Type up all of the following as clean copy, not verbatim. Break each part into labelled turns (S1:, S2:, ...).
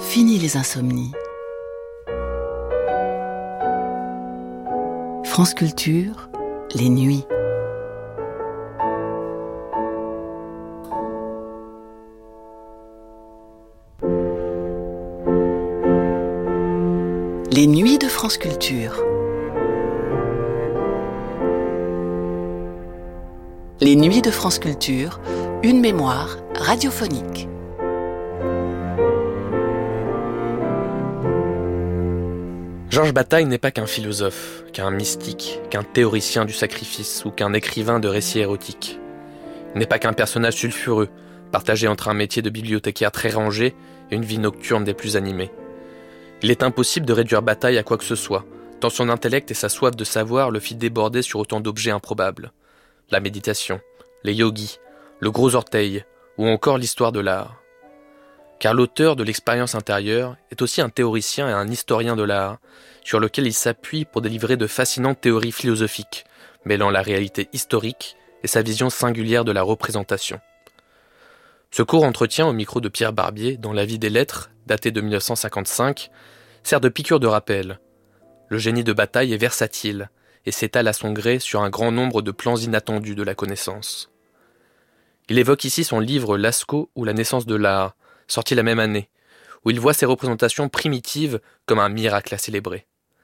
S1: Fini les insomnies. France Culture, les nuits. Les nuits de France Culture. Les nuits de France Culture, une mémoire radiophonique.
S2: Georges Bataille n'est pas qu'un philosophe, qu'un mystique, qu'un théoricien du sacrifice ou qu'un écrivain de récits érotiques. Il n'est pas qu'un personnage sulfureux, partagé entre un métier de bibliothécaire très rangé et une vie nocturne des plus animées. Il est impossible de réduire Bataille à quoi que ce soit, tant son intellect et sa soif de savoir le fit déborder sur autant d'objets improbables. La méditation, les yogis, le gros orteil, ou encore l'histoire de l'art. Car l'auteur de l'expérience intérieure est aussi un théoricien et un historien de l'art, sur lequel il s'appuie pour délivrer de fascinantes théories philosophiques, mêlant la réalité historique et sa vision singulière de la représentation. Ce court entretien au micro de Pierre Barbier dans La vie des lettres, daté de 1955, sert de piqûre de rappel. Le génie de Bataille est versatile et s'étale à son gré sur un grand nombre de plans inattendus de la connaissance. Il évoque ici son livre Lascaux ou la naissance de l'art, sorti la même année, où il voit ses représentations primitives comme un miracle à célébrer.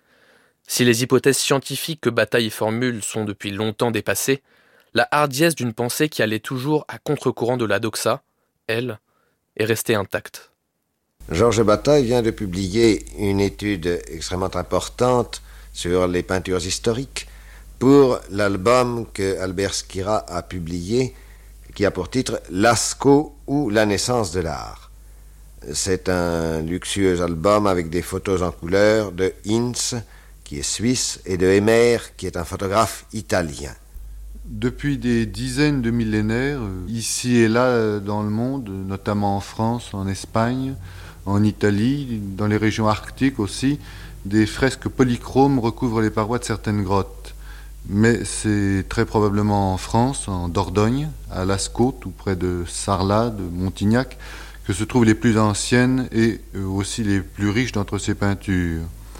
S2: Si les hypothèses scientifiques que Bataille formule sont depuis longtemps dépassées, la hardiesse d'une pensée qui allait toujours à contre-courant de la doxa, elle, est restée intacte.
S3: Georges Bataille vient de publier une étude extrêmement importante sur les peintures historiques pour l'album que Albert Schira a publié, qui a pour titre « Lascaux ou la naissance de l'art ». C'est un luxueux album avec des photos en couleur de Hinz, qui est suisse, et de Hemer, qui est un photographe italien.
S4: Depuis des dizaines de millénaires, ici et là dans le monde, notamment en France, en Espagne, en Italie, dans les régions arctiques aussi, des fresques polychromes recouvrent les parois de certaines grottes. Mais c'est très probablement en France, en Dordogne, à Lascaux, tout près de Sarlat, de Montignac, que se trouvent les plus anciennes et aussi les plus riches d'entre ces peintures.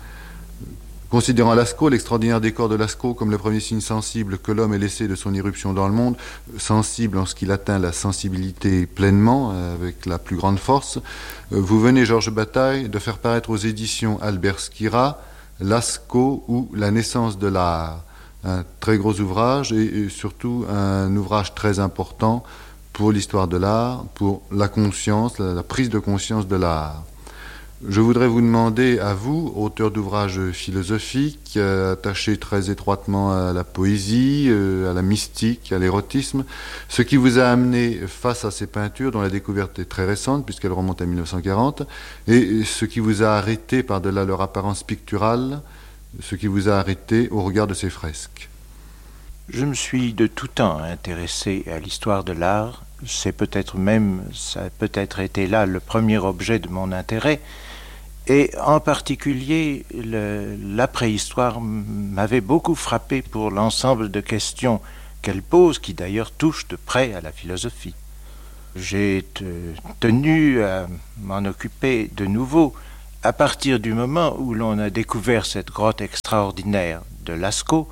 S4: Considérant Lascaux, l'extraordinaire décor de Lascaux comme le premier signe sensible que l'homme ait laissé de son irruption dans le monde, sensible en ce qu'il atteint la sensibilité pleinement, avec la plus grande force, vous venez, Georges Bataille, de faire paraître aux éditions Albert Schira Lascaux ou la naissance de l'art. Un très gros ouvrage et surtout un ouvrage très important pour l'histoire de l'art, pour la conscience, la prise de conscience de l'art. Je voudrais vous demander, à vous, auteur d'ouvrages philosophiques, attaché très étroitement à la poésie, à la mystique, à l'érotisme, ce qui vous a amené face à ces peintures, dont la découverte est très récente, puisqu'elle remonte à 1940, et ce qui vous a arrêté par-delà leur apparence picturale, ce qui vous a arrêté au regard de ces fresques.
S5: Je me suis de tout temps intéressé à l'histoire de l'art. Ça a peut-être été là le premier objet de mon intérêt. Et en particulier, la préhistoire m'avait beaucoup frappé pour l'ensemble de questions qu'elle pose, qui d'ailleurs touchent de près à la philosophie. J'ai tenu à m'en occuper de nouveau à partir du moment où l'on a découvert cette grotte extraordinaire de Lascaux,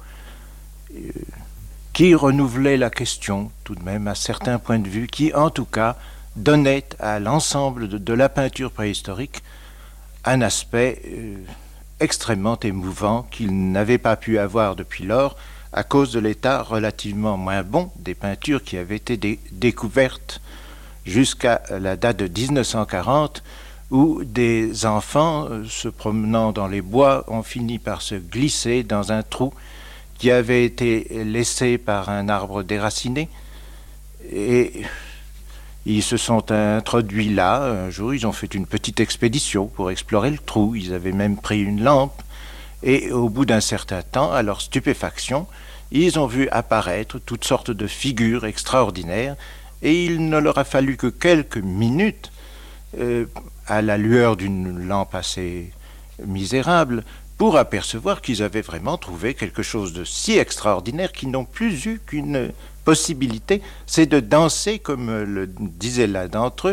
S5: qui renouvelait la question, tout de même, à certains points de vue, qui, en tout cas, donnait à l'ensemble de la peinture préhistorique un aspect extrêmement émouvant qu'il n'avait pas pu avoir depuis lors à cause de l'état relativement moins bon des peintures qui avaient été découvertes jusqu'à la date de 1940, où des enfants se promenant dans les bois ont fini par se glisser dans un trou qui avait été laissé par un arbre déraciné, et ils se sont introduits là. Un jour, ils ont fait une petite expédition pour explorer le trou. Ils avaient même pris une lampe, et au bout d'un certain temps, à leur stupéfaction, ils ont vu apparaître toutes sortes de figures extraordinaires, et il ne leur a fallu que quelques minutes, à la lueur d'une lampe assez misérable, pour apercevoir qu'ils avaient vraiment trouvé quelque chose de si extraordinaire qu'ils n'ont plus eu qu'une possibilité, c'est de danser, comme le disait l'un d'entre eux,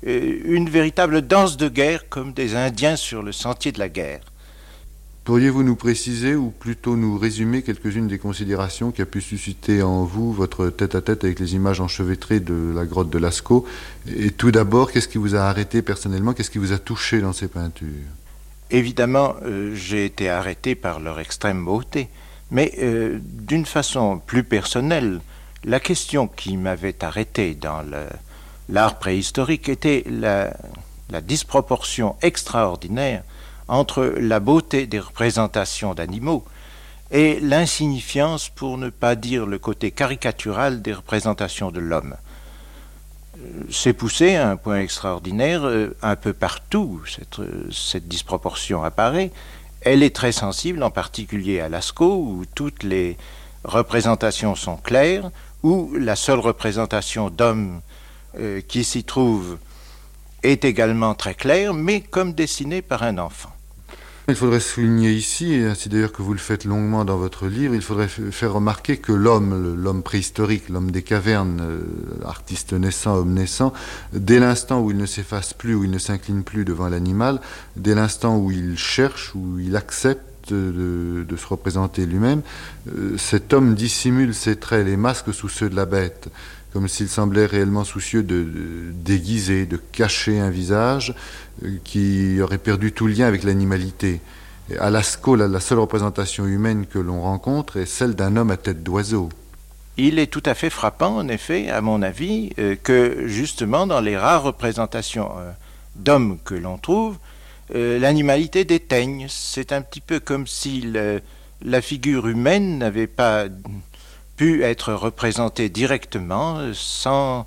S5: une véritable danse de guerre comme des Indiens sur le sentier de la guerre.
S4: Pourriez-vous nous préciser ou plutôt nous résumer quelques-unes des considérations qui a pu susciter en vous votre tête-à-tête avec les images enchevêtrées de la grotte de Lascaux? Et tout d'abord, qu'est-ce qui vous a arrêté personnellement? Qu'est-ce qui vous a touché dans ces peintures?
S5: Évidemment, j'ai été arrêté par leur extrême beauté, mais d'une façon plus personnelle, la question qui m'avait arrêté dans l'art préhistorique était la disproportion extraordinaire entre la beauté des représentations d'animaux et l'insignifiance, pour ne pas dire le côté caricatural, des représentations de l'homme. C'est poussé à un point extraordinaire, un peu partout, cette disproportion apparaît. Elle est très sensible, en particulier à Lascaux, où toutes les représentations sont claires, où la seule représentation d'homme qui s'y trouve est également très claire, mais comme dessinée par un enfant.
S4: Il faudrait souligner ici, et c'est d'ailleurs que vous le faites longuement dans votre livre, il faudrait faire remarquer que l'homme préhistorique, l'homme des cavernes, artiste naissant, homme naissant, dès l'instant où il ne s'efface plus, où il ne s'incline plus devant l'animal, dès l'instant où il cherche, où il accepte de se représenter lui-même, cet homme dissimule ses traits, les masque sous ceux de la bête, comme s'il semblait réellement soucieux de déguiser, de cacher un visage qui aurait perdu tout lien avec l'animalité. Et à Lascaux, la seule représentation humaine que l'on rencontre est celle d'un homme à tête d'oiseau.
S5: Il est tout à fait frappant, en effet, à mon avis, que justement dans les rares représentations d'hommes que l'on trouve, l'animalité déteigne. C'est un petit peu comme si la figure humaine n'avait pas pu être représentée directement, sans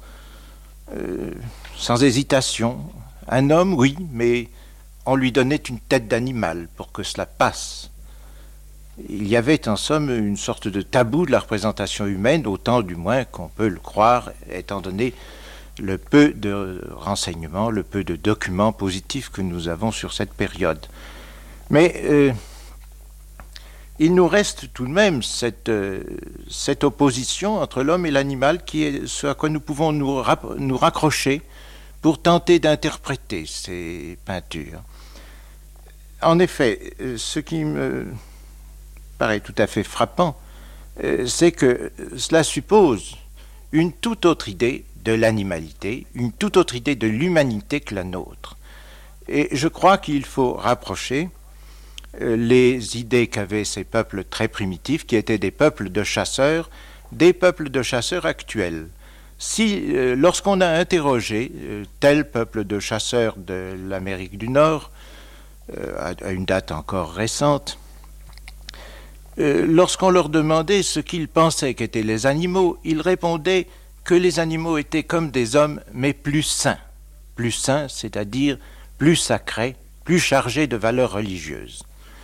S5: hésitation. Un homme, oui, mais on lui donnait une tête d'animal pour que cela passe. Il y avait en somme une sorte de tabou de la représentation humaine, autant du moins qu'on peut le croire, étant donné le peu de renseignements, le peu de documents positifs que nous avons sur cette période. Mais il nous reste tout de même cette opposition entre l'homme et l'animal qui est ce à quoi nous pouvons nous raccrocher pour tenter d'interpréter ces peintures. En effet, ce qui me paraît tout à fait frappant, c'est que cela suppose une toute autre idée de l'animalité, une toute autre idée de l'humanité que la nôtre. Et je crois qu'il faut rapprocher les idées qu'avaient ces peuples très primitifs, qui étaient des peuples de chasseurs, des peuples de chasseurs actuels. Si, lorsqu'on a interrogé tel peuple de chasseurs de l'Amérique du Nord, à une date encore récente, lorsqu'on leur demandait ce qu'ils pensaient qu'étaient les animaux, ils répondaient que les animaux étaient comme des hommes, mais plus saints, c'est-à-dire plus sacrés, plus chargés de valeurs religieuses.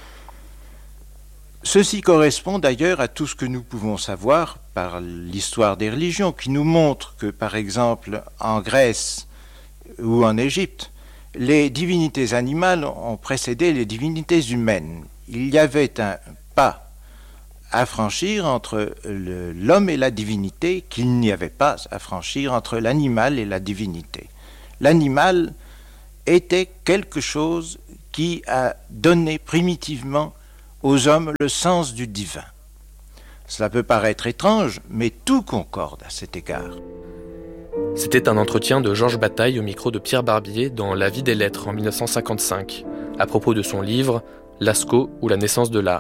S5: Ceci correspond d'ailleurs à tout ce que nous pouvons savoir par l'histoire des religions, qui nous montre que, par exemple, en Grèce ou en Égypte, les divinités animales ont précédé les divinités humaines. Il y avait un pas à franchir entre l'homme et la divinité qu'il n'y avait pas à franchir entre l'animal et la divinité. L'animal était quelque chose qui a donné primitivement aux hommes le sens du divin. Cela peut paraître étrange, mais tout concorde à cet égard.
S2: C'était un entretien de Georges Bataille au micro de Pierre Barbier dans La Vie des Lettres en 1955, à propos de son livre « Lascaux ou la naissance de l'art ».